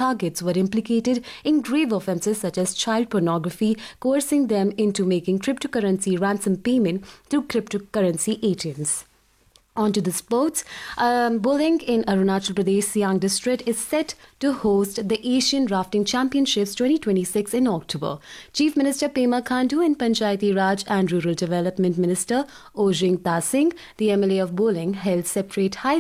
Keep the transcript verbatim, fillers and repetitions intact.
targets were implicated in grave offences such as child pornography, coercing them into making cryptocurrency ransom payment through cryptocurrency A T Ms. On to the sports. Um, bowling in Arunachal Pradesh Siang district is set to host the Asian Rafting Championships twenty twenty-six in October. Chief Minister Pema Khandu and Panchayati Raj and Rural Development Minister Ojing Tasing, the M L A of Bowling, held separate high